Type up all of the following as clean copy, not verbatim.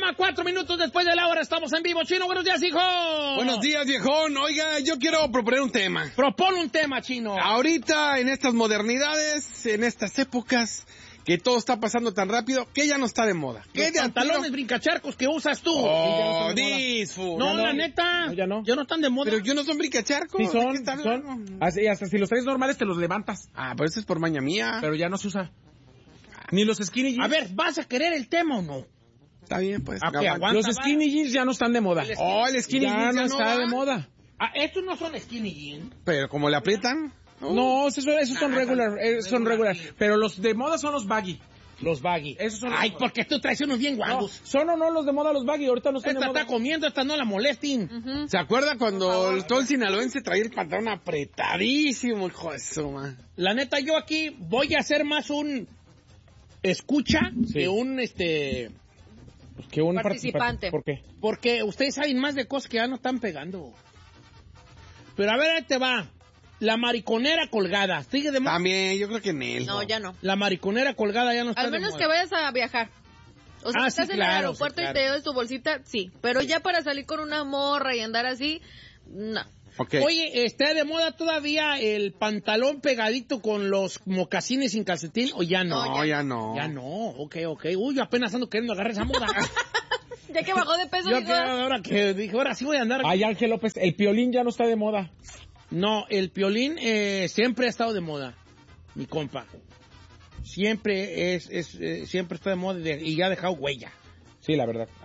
programa, 4 minutos después de la hora, estamos en vivo. Chino, buenos días, hijo. Buenos días, viejón. Oiga, yo quiero proponer un tema. Propone un tema, Chino. Ahorita, en estas modernidades, en estas épocas, que todo está pasando tan rápido, que ya no está de moda. ¿Qué de pantalones brincacharcos que usas tú? Oh, no, la neta. No, ya no. Ya no están de moda. Pero yo no son brincacharcos. Sí son. Hasta si los traes normales te los levantas. Ah, pero eso es por maña mía. Pero ya no se usa. Ni los skinny jeans. A ver, ¿vas a querer el tema o no? Está bien, pues. Okay, aguanta, los skinny jeans ya no están de moda. El skinny ya jeans no está de moda. Estos no son skinny jeans. Pero como le aprietan. No, esos son regular. Son regular. Pero los de moda son los baggy. Los baggy. Esos son Ay, porque tú traes unos bien guangos. No, los de moda los baggy. Ahorita no están de moda. Esta está comiendo, esta no la molesten. Uh-huh. ¿Se acuerda cuando todo el sinaloense traía el pantalón apretadísimo, hijo de su man? La neta, yo aquí voy a hacer más un escucha que un que un participante. ¿Por qué? Porque ustedes saben más de cosas que ya no están pegando. Pero a ver, ahí te va. La mariconera colgada. ¿Sigue de moda? También, yo creo que en él. No, ya no. La mariconera colgada ya no está de moda. Al menos que vayas a viajar. O sea, si estás en el aeropuerto y te llevas tu bolsita, sí. Pero ya para salir con una morra y andar así, no. Okay. Oye, ¿está de moda todavía el pantalón pegadito con los mocasines sin calcetín o ya no? No, ya no. Ya no, ok. Uy, yo apenas ando queriendo agarrar esa moda. Ya que bajó de peso, ahora que dije, ahora sí voy a andar. Ay, Ángel López, el piolín ya no está de moda. No, el piolín siempre ha estado de moda, mi compa. Siempre siempre está de moda y ya ha dejado huella. Sí, la verdad.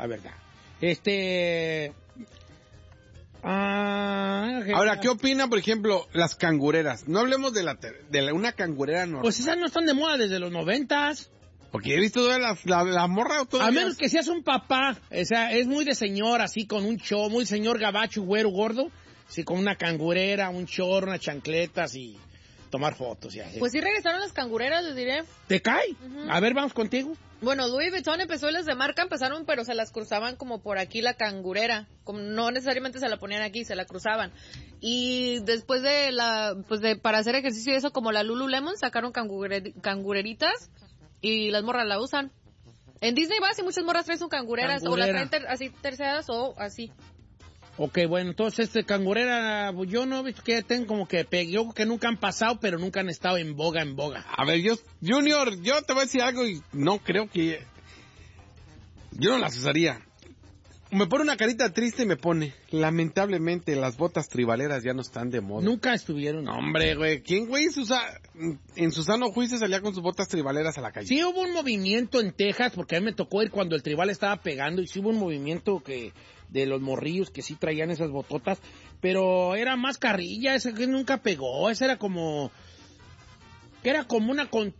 Ahora, ¿qué opina, por ejemplo, las cangureras? No hablemos de una cangurera normal. Pues esas no están de moda desde los 90s. Porque he visto la morra todavía. A menos que seas un papá, o sea, es muy de señor, así con un show, muy señor gabacho, güero, gordo, así con una cangurera, un short, unas chancletas y tomar fotos y así. Pues sí regresaron las cangureras, les diré. ¿Te cae? Uh-huh. A ver, vamos contigo. Bueno, Louis Vuitton empezó, las de marca empezaron, pero se las cruzaban como por aquí la cangurera. Como no necesariamente se la ponían aquí, se la cruzaban. Y después para hacer ejercicio y eso, como la Lululemon, sacaron cangureritas y las morras la usan. En Disney vas y muchas morras traen sus cangureras, o las traen así terciadas o así. Ok, bueno, entonces cangurera, yo no he visto que tengan como que yo creo que nunca han pasado, pero nunca han estado en boga. A ver, Junior, yo te voy a decir algo y no creo que... Yo no las usaría. Me pone una carita triste y me pone, lamentablemente, las botas tribaleras ya no están de moda. Nunca estuvieron. No, hombre, güey, ¿quién, güey, en su sano juicio salía con sus botas tribaleras a la calle? Sí hubo un movimiento en Texas, porque a mí me tocó ir cuando el tribal estaba pegando, y sí hubo un movimiento de los morrillos que sí traían esas bototas, pero era más carrilla, ese que nunca pegó, ese era como... que era como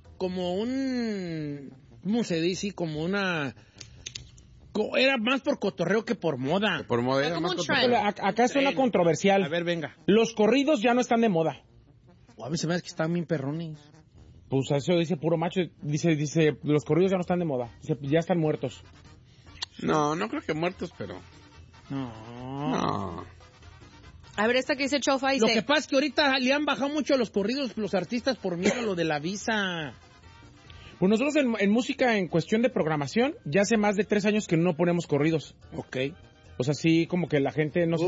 ¿cómo se dice? Como una... Era más por cotorreo que por moda. Por moda era más cotorreo. Acá es una controversial. A ver, venga. Los corridos ya no están de moda. A mí se me hace que están bien perrones. Pues eso dice puro macho. Dice, los corridos ya no están de moda. Dice, ya están muertos. No creo que muertos, pero... No. A ver, esta que dice Chofa dice... Lo que pasa es que ahorita le han bajado mucho los corridos los artistas por miedo a lo de la visa. Pues nosotros en música, en cuestión de programación, ya hace más de 3 años que no ponemos corridos. Ok. O sea, sí, como que la gente no se...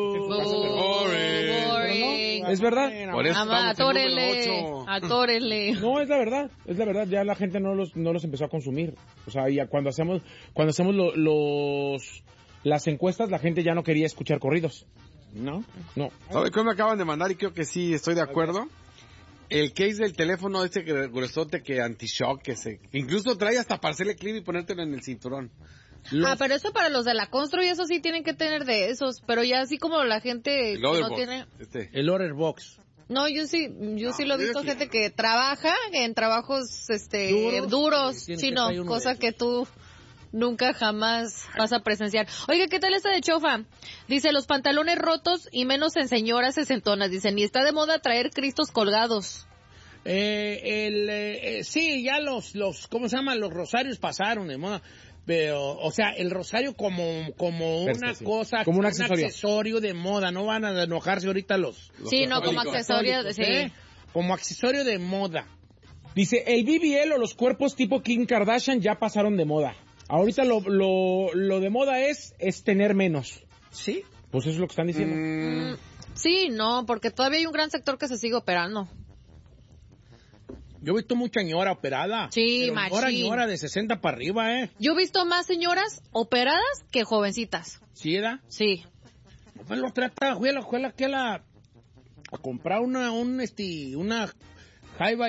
boring. Es verdad. Por eso Atórele. No, es la verdad. Ya la gente no los empezó a consumir. O sea, ya cuando hacemos las encuestas, la gente ya no quería escuchar corridos. No. ¿Sabe qué me acaban de mandar? Y creo que sí, estoy de acuerdo. El case del teléfono gruesote que anti-shock, que incluso trae hasta para hacerle clip y ponértelo en el cinturón. Pero eso para los de la Constru y eso sí tienen que tener de esos, pero ya así como la gente no tiene... El Order Box. No, yo sí lo he visto gente que trabaja en trabajos duros, sí, no, cosa que tú nunca jamás vas a presenciar. Oiga, ¿qué tal esta de Chofa? Dice, los pantalones rotos y menos en señoras sesentonas. Dice, ni está de moda traer cristos colgados. Sí, ya los ¿cómo se llama? Los rosarios pasaron de moda. Pero, o sea, el rosario como una cosa, como un accesorio de moda. No van a enojarse ahorita los sí, no, como accesorio, sí. Como accesorio de moda. Dice, el BBL o los cuerpos tipo Kim Kardashian ya pasaron de moda. Ahorita lo de moda es tener menos. ¿Sí? Pues eso es lo que están diciendo. Sí, no, porque todavía hay un gran sector que se sigue operando. Yo he visto mucha ñora operada. Sí, pero machín. ñora de 60 para arriba, ¿eh? Yo he visto más señoras operadas que jovencitas. ¿Sí, era? Sí. Pues lo trata, fue a comprar una jaiba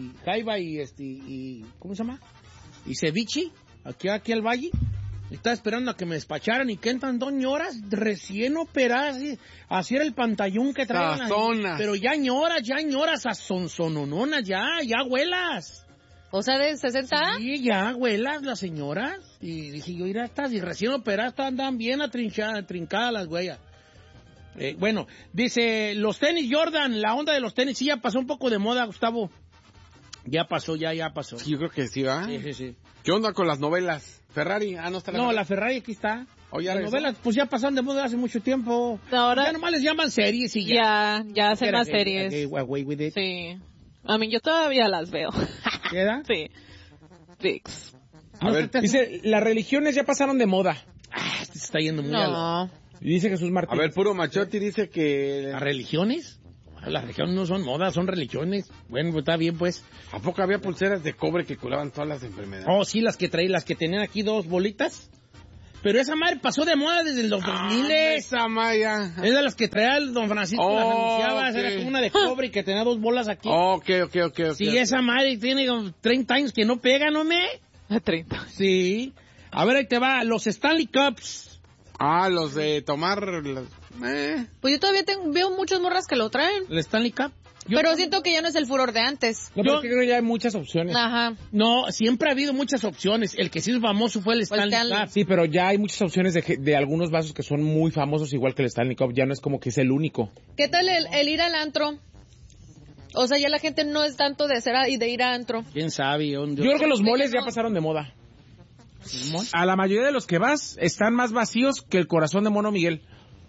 y ¿cómo se llama? Y ceviche, aquí al valle. Estaba esperando a que me despacharan y que entran 2 ñoras recién operadas. Así era el pantallón que traían. Sazonas. Pero ya ñoras a sonsonononas, ya abuelas. O sea, de 60. Sí, ya abuelas las señoras. Y dije yo, mira, estas y recién operadas andan bien trincadas las huellas. Bueno, dice, los tenis Jordan, la onda de los tenis, sí ya pasó un poco de moda, Gustavo. Ya pasó. Sí, yo creo que sí, ¿va? Sí. ¿Qué onda con las novelas? ¿Ferrari? No está No, la Ferrari aquí está. ¿O ya las regresó? novelas, pues ya pasaron de moda hace mucho tiempo. Ahora- Ya nomás les llaman series y ya. Ya hacen más Okay, series. away with it. Sí. A mí yo todavía las veo. ¿Queda? Sí. Fix. A ver, Dice, las religiones ya pasaron de moda. Este se está yendo muy a No. Y dice Jesús Martín. a ver, puro machote dice que... ¿Las religiones? Las religiones no son modas, son religiones. Bueno, pues está bien, pues. ¿A poco había pulseras de cobre que curaban todas las enfermedades? Oh, sí, las que tenían aquí 2 bolitas. Pero esa madre pasó de moda desde los 2000. Esa Maya. Es de las que traía el don Francisco, Oh, las anunciaba. ok. Era como una de cobre y que tenía 2 bolas aquí. Ok. Sí, esa madre tiene como 30 años que no pega, ¿no me? 30. Sí. A ver, ahí te va. Los Stanley Cups. Los de tomar... Pues yo todavía veo muchas morras que lo traen. ¿El Stanley Cup? Pero siento que ya no es el furor de antes. No, pero es que creo que ya hay muchas opciones. Ajá. No, siempre ha habido muchas opciones. El que sí es famoso fue el Stanley Stanley. Cup. Sí, pero ya hay muchas opciones de algunos vasos que son muy famosos, igual que el Stanley Cup. Ya no es como que es el único. ¿Qué tal el ir al antro? O sea, ya la gente no es tanto de de ir al antro. ¿Quién sabe? Yo creo que los moles ya pasaron de moda. A la mayoría de los que vas están más vacíos que el corazón de Mono Miguel.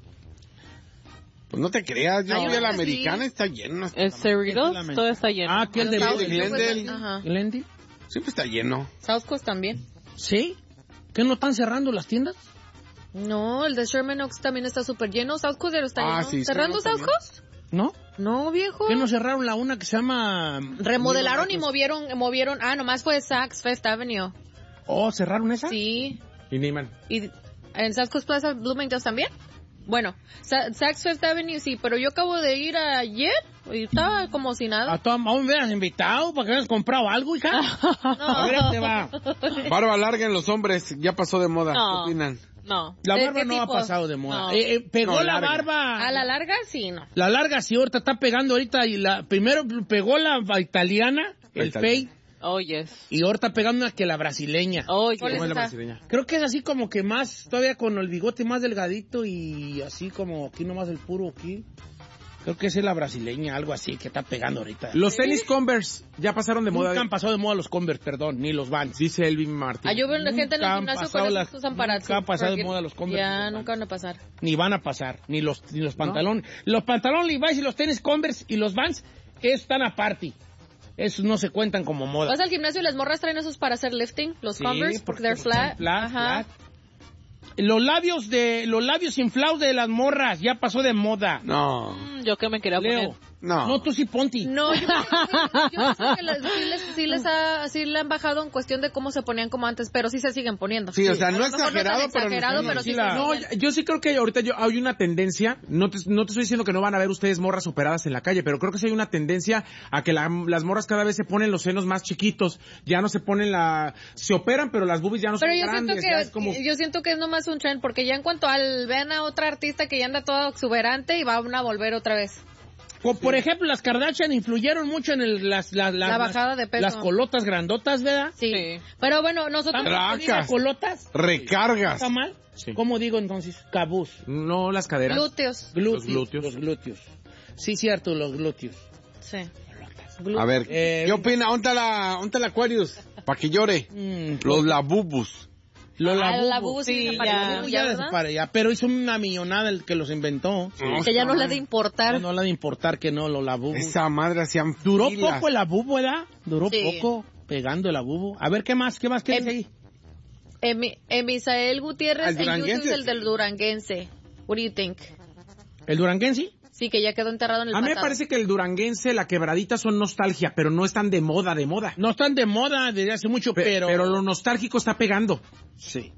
Pues no te creas, yo Hay fui a la unos que americana, sí. está lleno. El Cerritos, todo está lleno. Ah, que el de South Glendale. Ajá. Glendale. Siempre está lleno. South Coast también. ¿Sí? ¿Que no están cerrando las tiendas? No, el de Sherman Oaks también está súper lleno. South Coast ya lo está Ah, lleno. sí, ¿Cerrando Sherman South Coast? ¿No? No, viejo. ¿Que no cerraron la una que se llama... Remodelaron y movieron. Ah, nomás fue Saks Fifth Avenue. Oh, ¿cerraron esa? Sí. Y Neiman. ¿Y en South Coast Plaza Bloomingdale's también? Bueno, Saks Fifth Avenue sí, pero yo acabo de ir ayer y estaba como si nada. ¿A me hubieras invitado para que hubieras comprado algo, hija? A ver, ahí te va. Barba larga en los hombres, ya pasó de moda. No. ¿Qué opinan? No. La ¿De barba qué no ha tipo? pasado de moda. No. Pegó No, la larga. barba. A la larga sí, no. La larga sí, ahorita está pegando ahorita. Y primero pegó la italiana, el italiana. fade, Oh, yes. y ahorita pegando una que la brasileña. Oh, ¿Cuál yes. es ¿Cómo es la esa? brasileña? Creo que es así como que más, todavía con el bigote más delgadito y así como aquí nomás el puro aquí. Creo que esa es la brasileña, algo así que está pegando ahorita. Los tenis Converse ya pasaron de moda. Nunca han pasado de moda los Converse, perdón, ni los Vans. Dice Elvin Martín. Ah, yo veo gente en el Nunca han gimnasio pasado con las- esos usan para... nunca han pasado de porque moda los Converse. Ya, nunca van a pasar. Ni van a pasar, ni los pantalones. Los pantalones Levi's y los tenis Converse y los Vans, esos están aparte. Esos no se cuentan como moda. Vas al gimnasio y las morras traen esos para hacer lifting, los Sí, Converse, porque they're están flat. Ajá. flat. Los labios inflados de las morras ya pasó de moda. No. Yo que me quería Leo. poner. No. Tú sí ponti. No, yo pienso que sí le han bajado en cuestión de cómo se ponían como antes, pero sí se siguen poniendo. Sí, o sea, A no lo mejor exagerado, tan pero exagerado, sí, pero sí sí la- se No, siguen. yo sí creo que ahorita hay una tendencia, no te estoy diciendo que no van a ver ustedes morras operadas en la calle, pero creo que sí hay una tendencia a que las morras cada vez se ponen los senos más chiquitos, ya no se ponen se operan, pero las boobies ya no Pero son yo siento grandes, ya es como... yo siento que es nomás un trend, porque ya en cuanto vean a otra artista que ya anda toda exuberante y van a volver otra vez. Por ejemplo, las Kardashian influyeron mucho en la bajada de peso. Las colotas grandotas, ¿verdad? Sí. Sí. Pero bueno, nosotros... Tracas. ¿Las colotas? Recargas. ¿Está mal? Sí. ¿Cómo digo entonces? Cabuz. No las caderas. Glúteos. Glúteos. Los glúteos. Sí, cierto, los glúteos. Sí. A ver, Eh, ¿qué opina? ¿Dónde está la Aquarius? Para que llore. Los labubus. Los La labubos. bubu Sí, sí, ya. Ya ¿verdad? desapareció, ya, pero hizo una millonada el que los inventó. Que ya no le ha de importar. No le ha de importar que no, los labubos. Esa madre hacían Duró filas. poco el labubo, ¿verdad? Duró Sí. poco pegando el labubo. A ver, ¿qué más? ¿Qué dice ahí? Emisael Gutiérrez, ¿El en YouTube duranguense? es el del duranguense. What do you think? ¿El duranguense? Sí, que ya quedó enterrado en el A mí me pasado. parece que el duranguense, la quebradita son nostalgia, pero no están de moda. No están de moda desde hace mucho, pero... Pero lo nostálgico está pegando. Sí.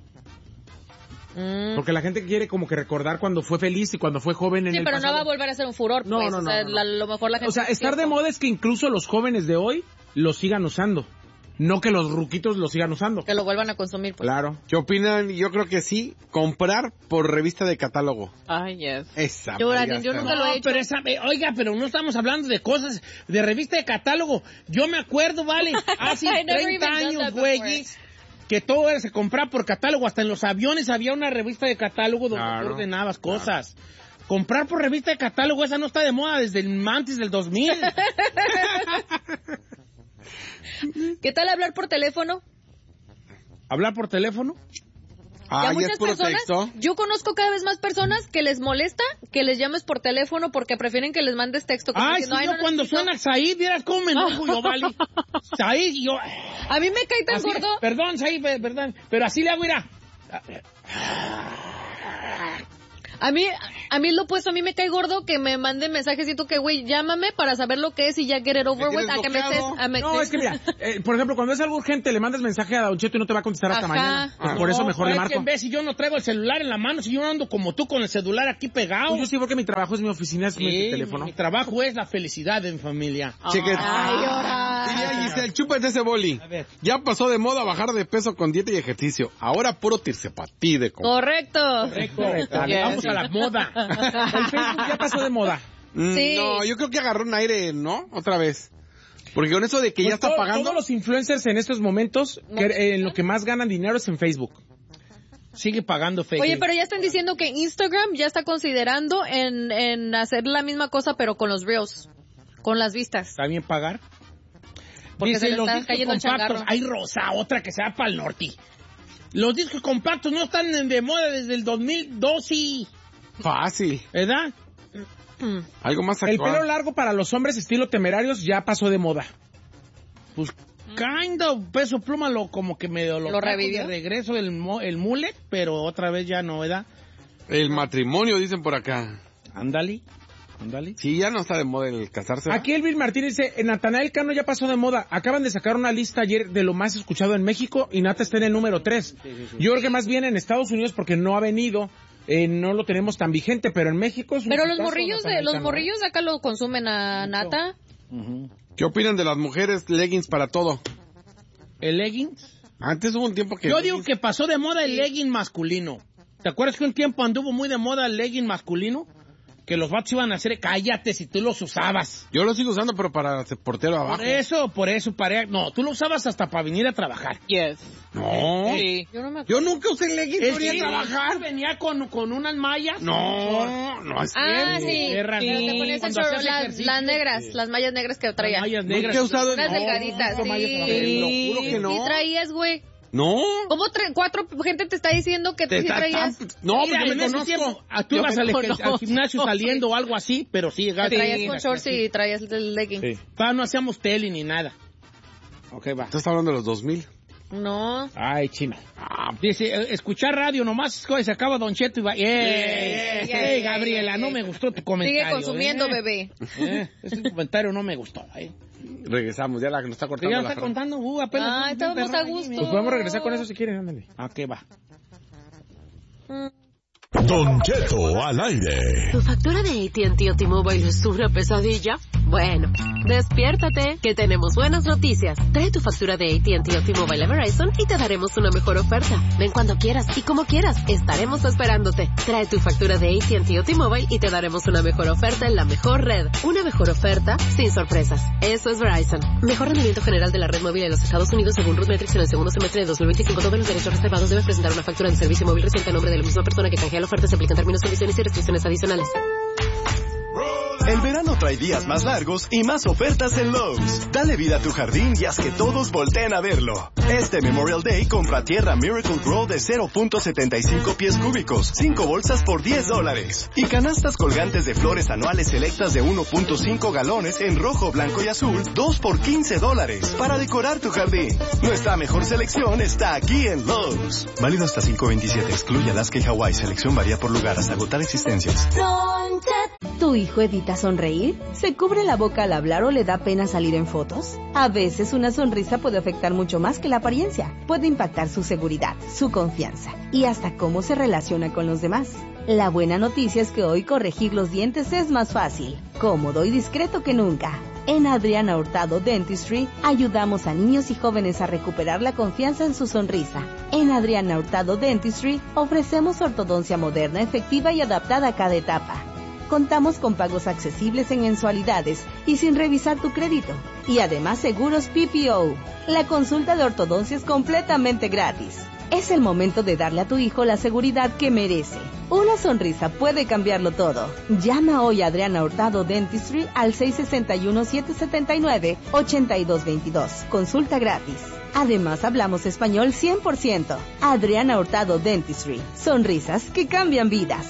Porque la gente quiere como que recordar cuando fue feliz y cuando fue joven en Sí, el pero pasado. no va a volver a ser un furor, No, pues. no, O sea, no, no. lo mejor la gente... O sea, estar de moda es que incluso los jóvenes de hoy lo sigan usando. No que los ruquitos lo sigan usando. Que lo vuelvan a consumir, pues. Claro. ¿Qué opinan? Yo creo que sí, comprar por revista de catálogo. Ay, yes. Esa. Yo María, nunca está- lo he No, hecho. pero oiga, pero no estamos hablando de cosas de revista de catálogo. Yo me acuerdo, vale, hace I never 30 even done años, that before. güey, que todo se compraba por catálogo. Hasta en los aviones había una revista de catálogo donde Claro. tú ordenabas cosas. Comprar por revista de catálogo, esa no está de moda desde antes del 2000. ¿Qué tal hablar por teléfono? ¿Hablar por teléfono? Ah, ya muchas es puro personas, texto. yo conozco cada vez más personas que les molesta que les llames por teléfono porque prefieren que les mandes texto. como Ay, sí, diciendo, yo no cuando necesito". suena Said, vieras cómo me enojo yo, vale. Said, y yo... A mí me cae tan Así, gordo. perdón, Said, perdón, pero así le hago, mira. A mí es lo opuesto, a mí me cae gordo que me manden mensajes y tú que, güey, llámame para saber lo que es y ya get it over ¿Me with, tienes a que me estés... bloqueado? No, es que mira, por ejemplo, cuando es algo urgente, le mandas mensaje a Don Cheto y no te va a contestar hasta Ajá. mañana. Pues por eso No, mejor le es que marco. en vez si yo no traigo el celular en la mano, si yo no ando como tú con el celular aquí pegado. Pues yo sí, porque mi trabajo es mi oficina, es mi Sí, teléfono. mi trabajo es la felicidad de mi familia. Cheque. Ay, ahora. Sí, ya, Giselle, chúpate ese boli. A ver. Ya pasó de moda bajar de peso con dieta y ejercicio. Ahora puro tirsepatí de comer. Correcto. Correcto. Yes. Vamos a la moda. El Facebook ya pasó de moda. Sí. No, yo creo que agarró un aire, ¿no? Otra vez. Porque con eso de que Pues ya está pagando... Todos los influencers en estos momentos, en lo que más ganan dinero es en Facebook. Sigue pagando Facebook. Oye, pero ya están diciendo que Instagram ya está considerando en hacer la misma cosa, pero con los reels, con las vistas. ¿Está bien pagar? Porque se le los está discos cayendo el compactos. changarro. Hay rosa, otra que se va para el norte. Los discos compactos no están de moda desde el 2012, Fácil. ¿verdad? Algo más El actual. pelo largo para los hombres estilo Temerarios ya pasó de moda. Pues, kind of, Peso Pluma como que medio ¿Lo trajo revivió? de regreso el mullet, pero otra vez ya no, ¿verdad? El matrimonio, dicen por acá. Ándale. Sí, ya no está de moda el casarse. ¿verdad? Aquí Elvin Martínez dice, Natanael Cano ya pasó de moda. Acaban de sacar una lista ayer de lo más escuchado en México y Nata está en el número 3. Yo creo que más bien en Estados Unidos porque no ha venido, no lo tenemos tan vigente, pero en México es un Pero los hitazo, morrillos Natanael Cano. de acá lo consumen a Nata. ¿Qué opinan de las mujeres leggings para todo? ¿El leggings? Antes hubo un tiempo que... Yo digo que pasó de moda el legging masculino. ¿Te acuerdas que un tiempo anduvo muy de moda el legging masculino? Que los vatos iban a hacer, cállate si tú los usabas. Yo lo sigo usando, pero para ser portero abajo. Por eso, no, tú lo usabas hasta para venir a trabajar. Yes. No. Sí. Yo no me acuerdo. Yo nunca usé leggings Es para ir que a trabajar. venía con unas mallas. No es Ah, cierto. sí. Guerra, Pero te sí. ponías el Cuando short, hacías ejercicio. las negras, las mallas negras que traía. Las mallas Nunca negras. he usado... Unas no, delgaditas, no, mallas sí. negras. Te lo juro que no. Sí traías, güey. No. ¿Cómo 4 gente te está diciendo que tú sí traías? No, Mira, porque en me ese conozco. tiempo, tú Yo ibas me al conozco. gimnasio saliendo o algo así, pero sí Te llegaste. traías con shorts y traías el legging. Sí. No hacíamos tele ni nada. Ok, va. Tú estás hablando de los 2000. No. Ay, chino. Dice, escuchar radio nomás, se acaba Don Cheto y va. ey, Gabriela, ey, no ey. me gustó tu comentario. Sigue consumiendo, bebé. Ese comentario no me gustó. Regresamos, ya la que nos está Que cortando ya la está Fran. contando, apenas. Ah, estábamos a gusto. Pues podemos regresar con eso si quieren, ándale. ¿A qué va? Don Cheto al aire. ¿Tu factura de AT&T o T-Mobile es una pesadilla? Bueno, despiértate, que tenemos buenas noticias. Trae tu factura de AT&T o T-Mobile a Verizon y te daremos una mejor oferta. Ven cuando quieras y como quieras, estaremos esperándote. Trae tu factura de AT&T o T-Mobile y te daremos una mejor oferta en la mejor red. Una mejor oferta sin sorpresas. Eso es Verizon. Mejor rendimiento general de la red móvil en los Estados Unidos según RootMetrics en el segundo semestre de 2025. Todos los derechos reservados debes presentar una factura de servicio móvil reciente a nombre de la misma persona que canjea la oferta. Se aplican términos, condiciones y restricciones adicionales. El verano verano trae días más largos y más ofertas en Lowe's. Dale vida a tu jardín y haz que todos volteen a verlo. Este Memorial Day compra tierra Miracle Grow de 0.75 pies cúbicos, 5 bolsas por $10. Y canastas colgantes de flores anuales selectas de 1.5 galones en rojo, blanco y azul, 2 por $15 para decorar tu jardín. Nuestra mejor selección está aquí en Lowe's. Válido hasta 5/27. Excluye Alaska y Hawái. Selección varía por lugar hasta agotar existencias. ¿Tu hijo evita sonreír? ¿Se cubre la boca al hablar o le da pena salir en fotos? A veces una sonrisa puede afectar mucho más que la apariencia. Puede impactar su seguridad, su confianza y hasta cómo se relaciona con los demás. La buena noticia es que hoy corregir los dientes es más fácil, cómodo y discreto que nunca. En Adriana Hurtado Dentistry ayudamos a niños y jóvenes a recuperar la confianza en su sonrisa. En Adriana Hurtado Dentistry ofrecemos ortodoncia moderna, efectiva y adaptada a cada etapa. Contamos con pagos accesibles en mensualidades y sin revisar tu crédito. Y además seguros PPO. La consulta de ortodoncia es completamente gratis. Es el momento de darle a tu hijo la seguridad que merece. Una sonrisa puede cambiarlo todo. Llama hoy a Adriana Hurtado Dentistry al 661-779-8222. Consulta gratis. Además, hablamos español 100%. Adriana Hurtado Dentistry. Sonrisas que cambian vidas.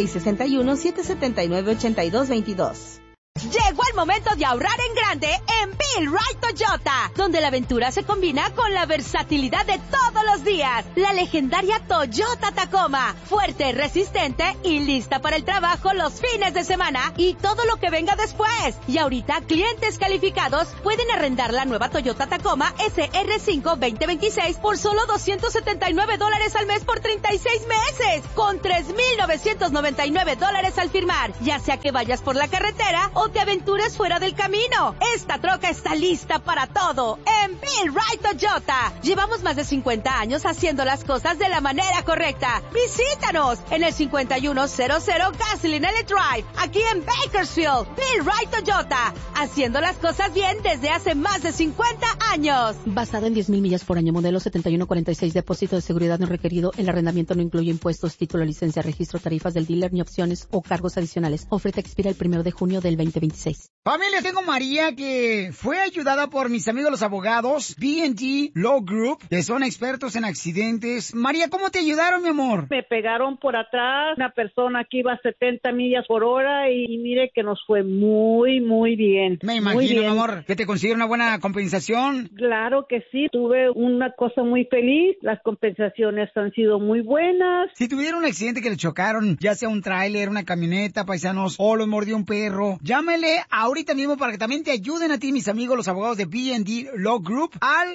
661-779-8222. Llegó el momento de ahorrar en grande en Bill Wright Toyota, donde la aventura se combina con la versatilidad de todos los días. La legendaria Toyota Tacoma, fuerte, resistente y lista para el trabajo los fines de semana y todo lo que venga después. Y ahorita, clientes calificados pueden arrendar la nueva Toyota Tacoma SR5 2026 por solo $279 al mes por 36 meses, con $3,999 al firmar, ya sea que vayas por la carretera o te aventures fuera del camino. Esta troca está lista para todo en Bill Wright Toyota. Llevamos más de 50 años haciendo las cosas de la manera correcta. Visítanos en el 5100 Gasoline Alley Drive, aquí en Bakersfield. Bill Wright Toyota, haciendo las cosas bien desde hace más de 50 años. Basado en 10,000 millas por año, modelo 7146, depósito de seguridad no requerido. El arrendamiento no incluye impuestos, título, licencia, registro, tarifas del dealer ni opciones o cargos adicionales. Oferta expira el 1 de junio del 2026. Familia, tengo María que fue ayudada por mis amigos los abogados B&D Law Group, que son expertos en accidentes. María, ¿cómo te ayudaron, mi amor? Me pegaron por atrás, una persona que iba a 70 millas por hora y mire que nos fue muy, muy bien. Me imagino, mi amor, que te consiguieron una buena compensación. Claro que sí, tuve una cosa muy feliz, las compensaciones han sido muy buenas. Si tuviera un accidente que le chocaron, ya sea un tráiler, una camioneta, paisanos, o los mordió un perro, llámele ahorita mismo para que también te ayuden a ti, mis amigos, los abogados de B&D Law Group, al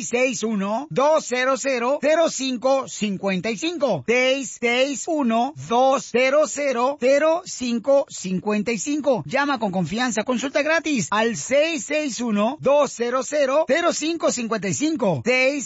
661-200-0555. 661-200-0555. Llama con confianza, consulta gratis al 661-200-0555.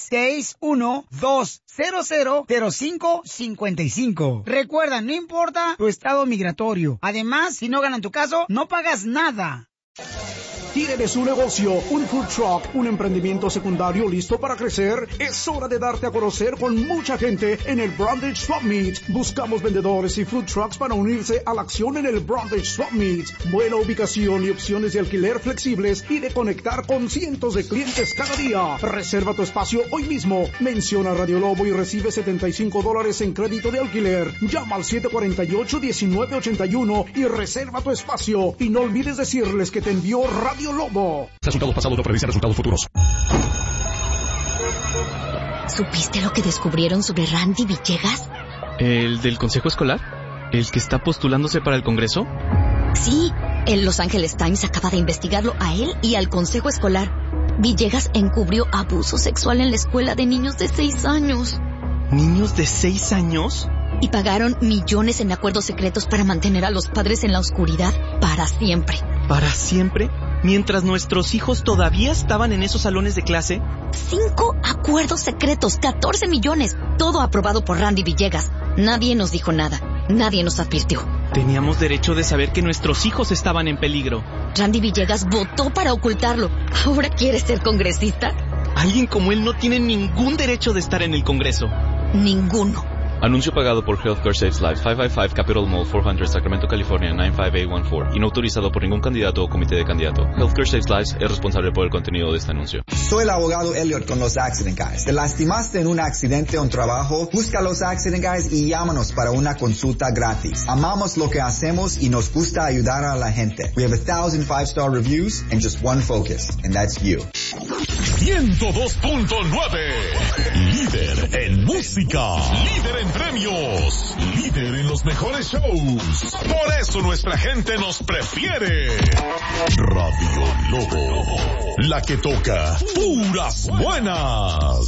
661-200-0555. Recuerda, no importa tu estado migratorio. Además, si no ganan tu caso, no pagas nada. ¿Tiene su negocio un food truck, un emprendimiento secundario listo para crecer? Es hora de darte a conocer con mucha gente en el Brundage Swap Meet. Buscamos vendedores y food trucks para unirse a la acción en el Brundage Swap Meet. Buena ubicación y opciones de alquiler flexibles y de conectar con cientos de clientes cada día. Reserva tu espacio hoy mismo. Menciona Radio Lobo y recibe $75 en crédito de alquiler. Llama al 748-1981 y reserva tu espacio. Y no olvides decirles que te envió Radio Lobo. Resultados pasados no predicen resultados futuros. ¿Supiste lo que descubrieron sobre Randy Villegas? ¿El del consejo escolar? ¿El que está postulándose para el Congreso? Sí, el Los Angeles Times acaba de investigarlo a él y al consejo escolar. Villegas encubrió abuso sexual en la escuela de niños de 6 años. ¿Niños de 6 años? Y pagaron millones en acuerdos secretos para mantener a los padres en la oscuridad para siempre. ¿Para siempre? Mientras nuestros hijos todavía estaban en esos salones de clase. 5 acuerdos secretos, 14 millones. Todo aprobado por Randy Villegas. Nadie nos dijo nada. Nadie nos advirtió. Teníamos derecho de saber que nuestros hijos estaban en peligro. Randy Villegas votó para ocultarlo. ¿Ahora quiere ser congresista? Alguien como él no tiene ningún derecho de estar en el Congreso. Ninguno. Anuncio pagado por Healthcare Saves Lives, 555 Capitol Mall, 400 Sacramento, California, 95814 y no autorizado por ningún candidato o comité de candidato. Healthcare Saves Lives es responsable por el contenido de este anuncio. Soy el abogado Elliot con los Accident Guys. ¿Te lastimaste en un accidente o un trabajo? Busca los Accident Guys y llámanos para una consulta gratis. Amamos lo que hacemos y nos gusta ayudar a la gente. We have 1,000 5-star reviews and just one focus, and that's you. 102.9. Líder en música. Líder en premios. Líder en los mejores shows. Por eso nuestra gente nos prefiere. Radio Lobo. La que toca puras buenas.